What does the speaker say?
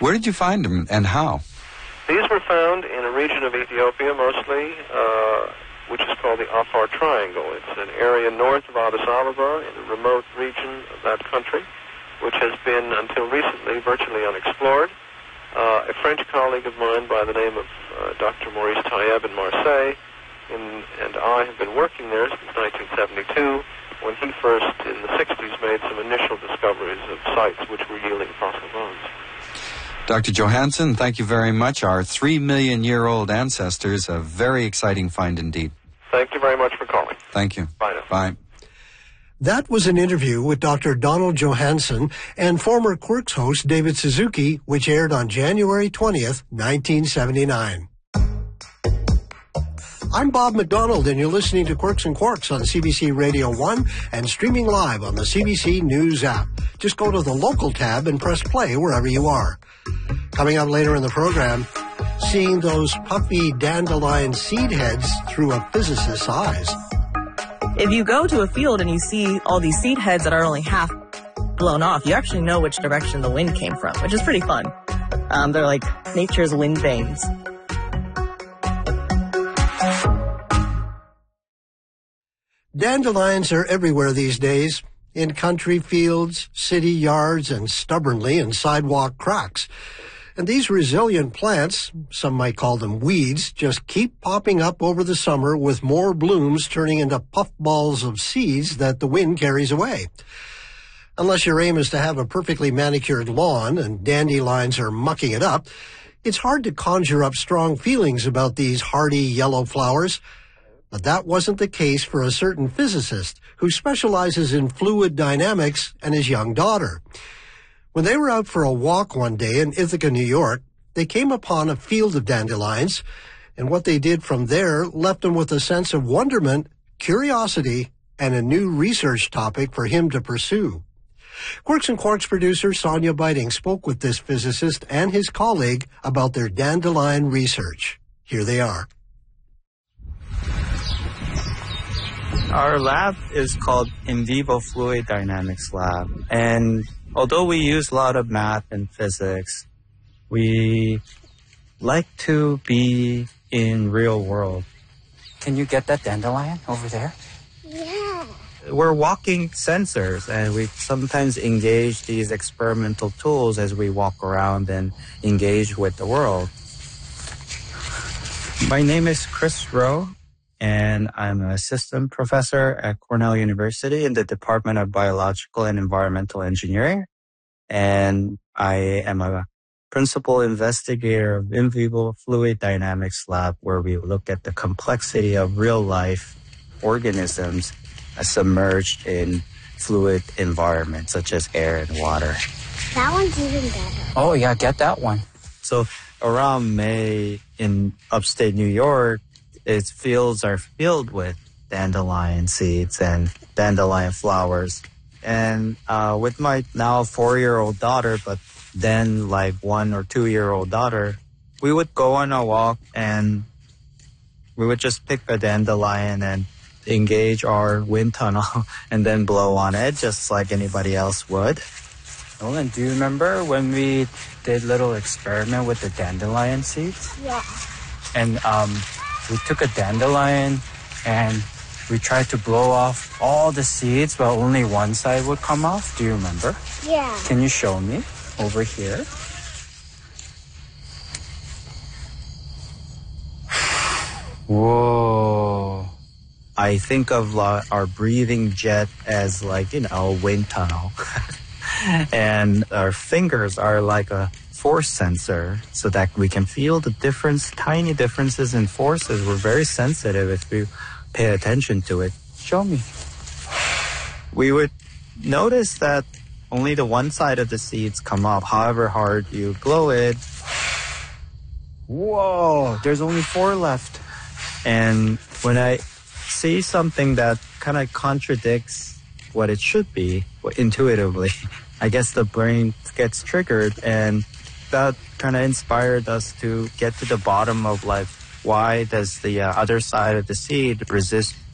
Where did you find them and how? These were found in a region of Ethiopia mostly, which is called the Afar Triangle. It's an area north of Addis Ababa in a remote region of that country, which has been, until recently, virtually unexplored. A French colleague of mine by the name of Dr. Maurice Tayeb in Marseille and I have been working there since 1972, when he first, in the 60s, made some initial discoveries of sites which were yielding fossil bones. Dr. Johansen, thank you very much. Our 3 million-year-old ancestors, a very exciting find indeed. Thank you very much for calling. Thank you. Bye now. Bye. That was an interview with Dr. Donald Johansen and former Quirks host David Suzuki, which aired on January 20th, 1979. I'm Bob McDonald, and you're listening to Quirks and Quarks on CBC Radio 1 and streaming live on the CBC News app. Just go to the local tab and press play wherever you are. Coming up later in the program, seeing those puffy dandelion seed heads through a physicist's eyes. If you go to a field and you see all these seed heads that are only half blown off, you actually know which direction the wind came from, which is pretty fun. They're like nature's wind vanes. Dandelions are everywhere these days, in country fields, city yards, and stubbornly in sidewalk cracks. And these resilient plants, some might call them weeds, just keep popping up over the summer with more blooms turning into puffballs of seeds that the wind carries away. Unless your aim is to have a perfectly manicured lawn and dandelions are mucking it up, it's hard to conjure up strong feelings about these hardy yellow flowers. But that wasn't the case for a certain physicist who specializes in fluid dynamics and his young daughter. When they were out for a walk one day in Ithaca, New York, they came upon a field of dandelions, and what they did from there left them with a sense of wonderment, curiosity, and a new research topic for him to pursue. Quirks and Quarks producer Sonia Biting spoke with this physicist and his colleague about their dandelion research. Here they are. Our lab is called In Vivo Fluid Dynamics Lab, and although we use a lot of math and physics, we like to be in real world. Can you get that dandelion over there? Yeah. We're walking sensors, and we sometimes engage these experimental tools as we walk around and engage with the world. My name is Chris Rowe, and I'm an assistant professor at Cornell University in the Department of Biological and Environmental Engineering. And I am a principal investigator of In Vivo Fluid Dynamics Lab, where we look at the complexity of real-life organisms submerged in fluid environments, such as air and water. That one's even better. Oh, yeah, get that one. So around May in upstate New York, its fields are filled with dandelion seeds and dandelion flowers. And with my now 4-year-old daughter, but then like 1 or 2-year-old daughter, we would go on a walk and we would just pick a dandelion and engage our wind tunnel and then blow on it just like anybody else would. Nolan, do you remember when we did a little experiment with the dandelion seeds? Yeah. And we took a dandelion and we tried to blow off all the seeds, but only one side would come off. Do you remember? Yeah. Can you show me over here? Whoa. I think of our breathing jet as like, a wind tunnel. And our fingers are like a force sensor so that we can feel the tiny differences in forces. We're very sensitive if we pay attention to it. Show me. We would notice that only the one side of the seeds come up. However hard you blow it, Whoa, there's only 4 left. and when I see something that kind of contradicts what it should be intuitively, I guess the brain gets triggered, and that kind of inspired us to get to the bottom of why does the other side of the seed resist